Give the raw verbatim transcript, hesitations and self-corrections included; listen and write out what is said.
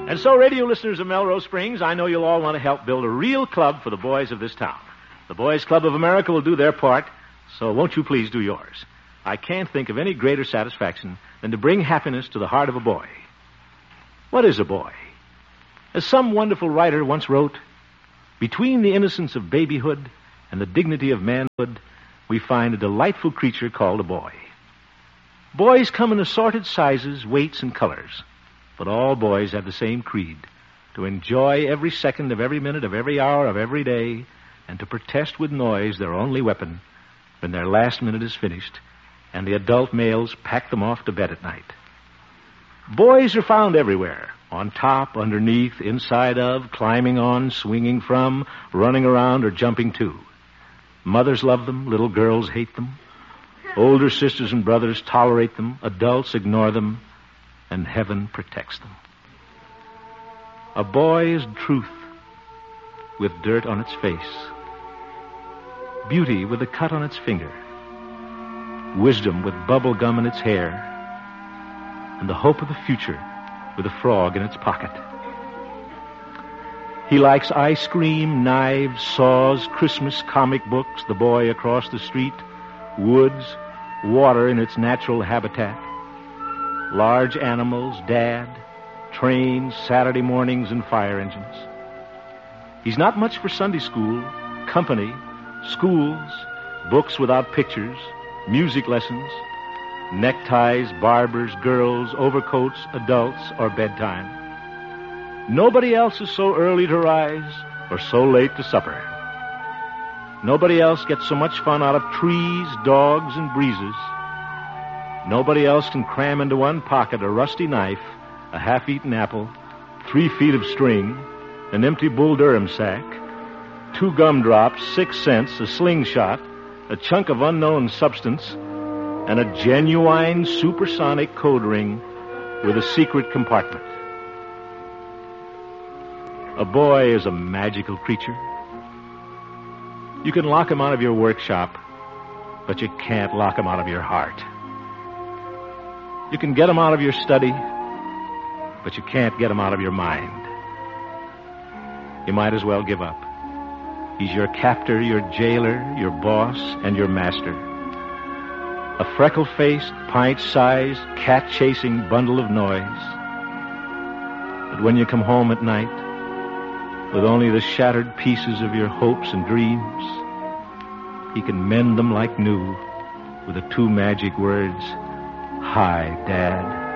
And so, radio listeners of Melrose Springs, I know you'll all want to help build a real club for the boys of this town. The Boys Club of America will do their part, so won't you please do yours? I can't think of any greater satisfaction than to bring happiness to the heart of a boy. What is a boy? As some wonderful writer once wrote, between the innocence of babyhood and the dignity of manhood, we find a delightful creature called a boy. Boys come in assorted sizes, weights, and colors, but all boys have the same creed, to enjoy every second of every minute of every hour of every day, and to protest with noise their only weapon when their last minute is finished and the adult males pack them off to bed at night. Boys are found everywhere, on top, underneath, inside of, climbing on, swinging from, running around, or jumping to. Mothers love them, little girls hate them. Older sisters and brothers tolerate them, adults ignore them, and heaven protects them. A boy is truth with dirt on its face, beauty with a cut on its finger, wisdom with bubble gum in its hair, and the hope of the future with a frog in its pocket. He likes ice cream, knives, saws, Christmas comic books, the boy across the street, woods, water in its natural habitat, large animals, Dad, trains, Saturday mornings, and fire engines. He's not much for Sunday school, company, schools, books without pictures, music lessons, neckties, barbers, girls, overcoats, adults, or bedtime. Nobody else is so early to rise or so late to supper. Nobody else gets so much fun out of trees, dogs, and breezes. Nobody else can cram into one pocket a rusty knife, a half-eaten apple, three feet of string, an empty Bull Durham sack, two gumdrops, six cents, a slingshot, a chunk of unknown substance, and a genuine supersonic code ring with a secret compartment. A boy is a magical creature. You can lock him out of your workshop, but you can't lock him out of your heart. You can get him out of your study, but you can't get him out of your mind. You might as well give up. He's your captor, your jailer, your boss, and your master. A freckle-faced, pint-sized, cat-chasing bundle of noise. But when you come home at night, with only the shattered pieces of your hopes and dreams, he can mend them like new with the two magic words, "Hi, Dad."